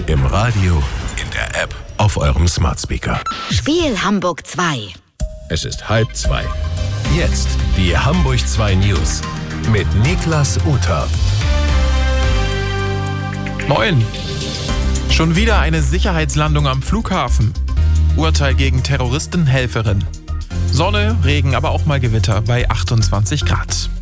Im Radio, in der App, auf eurem Smart Speaker. Spiel Hamburg 2. Es ist 1:30. Jetzt die Hamburg 2 News mit Niklas Uter. Moin. Schon wieder eine Sicherheitslandung am Flughafen. Urteil gegen Terroristenhelferin. Sonne, Regen, aber auch mal Gewitter bei 28 Grad.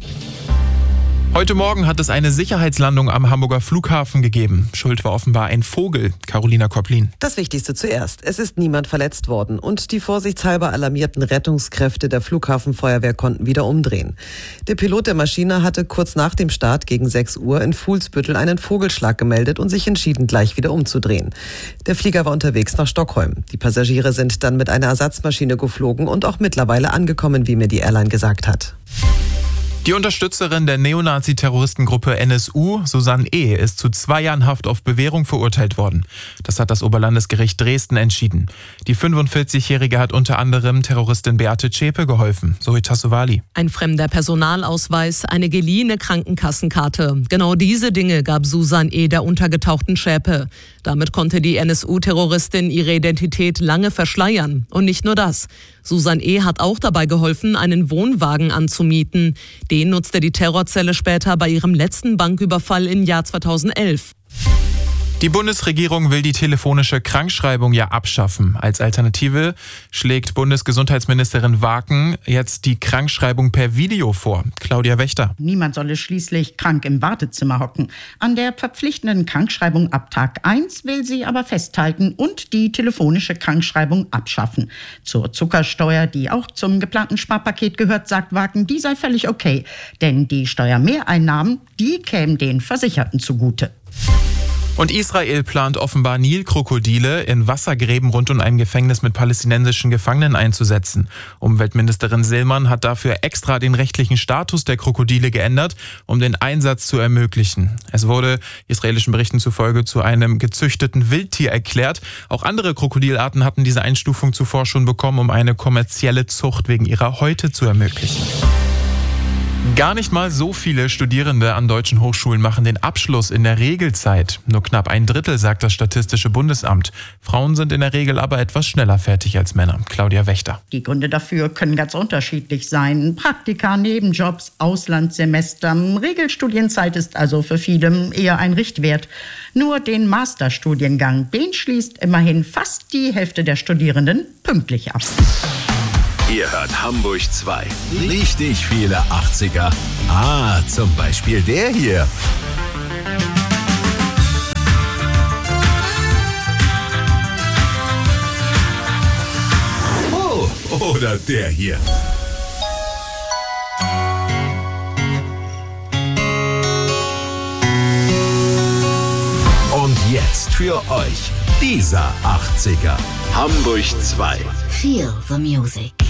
Heute Morgen hat es eine Sicherheitslandung am Hamburger Flughafen gegeben. Schuld war offenbar ein Vogel. Carolina Kopplin. Das Wichtigste zuerst. Es ist niemand verletzt worden und die vorsichtshalber alarmierten Rettungskräfte der Flughafenfeuerwehr konnten wieder umdrehen. Der Pilot der Maschine hatte kurz nach dem Start gegen 6 Uhr in Fuhlsbüttel einen Vogelschlag gemeldet und sich entschieden, gleich wieder umzudrehen. Der Flieger war unterwegs nach Stockholm. Die Passagiere sind dann mit einer Ersatzmaschine geflogen und auch mittlerweile angekommen, wie mir die Airline gesagt hat. Die Unterstützerin der Neonazi-Terroristengruppe NSU, Susanne E., ist zu 2 Jahren Haft auf Bewährung verurteilt worden. Das hat das Oberlandesgericht Dresden entschieden. Die 45-Jährige hat unter anderem Terroristin Beate Zschäpe geholfen. Zoe Tassovali. Ein fremder Personalausweis, eine geliehene Krankenkassenkarte. Genau diese Dinge gab Susanne E. der untergetauchten Zschäpe. Damit konnte die NSU-Terroristin ihre Identität lange verschleiern. Und nicht nur das. Susanne E. hat auch dabei geholfen, einen Wohnwagen anzumieten. Den nutzte die Terrorzelle später bei ihrem letzten Banküberfall im Jahr 2011. Die Bundesregierung will die telefonische Krankschreibung ja abschaffen. Als Alternative schlägt Bundesgesundheitsministerin Waken jetzt die Krankschreibung per Video vor. Claudia Wächter. Niemand solle schließlich krank im Wartezimmer hocken. An der verpflichtenden Krankschreibung ab Tag 1 will sie aber festhalten und die telefonische Krankschreibung abschaffen. Zur Zuckersteuer, die auch zum geplanten Sparpaket gehört, sagt Waken, die sei völlig okay. Denn die Steuermehreinnahmen, die kämen den Versicherten zugute. Und Israel plant offenbar Nilkrokodile in Wassergräben rund um ein Gefängnis mit palästinensischen Gefangenen einzusetzen. Umweltministerin Sillmann hat dafür extra den rechtlichen Status der Krokodile geändert, um den Einsatz zu ermöglichen. Es wurde israelischen Berichten zufolge zu einem gezüchteten Wildtier erklärt. Auch andere Krokodilarten hatten diese Einstufung zuvor schon bekommen, um eine kommerzielle Zucht wegen ihrer Häute zu ermöglichen. Gar nicht mal so viele Studierende an deutschen Hochschulen machen den Abschluss in der Regelzeit. Nur knapp 1/3, sagt das Statistische Bundesamt. Frauen sind in der Regel aber etwas schneller fertig als Männer. Claudia Wächter. Die Gründe dafür können ganz unterschiedlich sein. Praktika, Nebenjobs, Auslandssemester. Regelstudienzeit ist also für viele eher ein Richtwert. Nur den Masterstudiengang, den schließt immerhin fast die Hälfte der Studierenden pünktlich ab. Ihr hört Hamburg 2. Richtig viele 80er. Zum Beispiel der hier. Oh, oder der hier. Und jetzt für euch dieser 80er. Hamburg 2. Feel the music.